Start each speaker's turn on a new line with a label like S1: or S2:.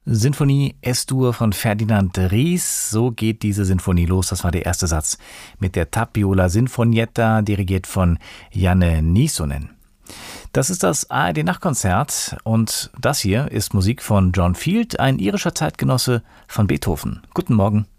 S1: Sinfonie S-Dur von Ferdinand Ries. So geht diese Sinfonie los. Das war der erste Satz mit der Tapiola Sinfonietta, dirigiert von Janne Nysönen. Das ist das ARD-Nachtkonzert und das hier ist Musik von John Field, ein irischer Zeitgenosse von Beethoven. Guten Morgen.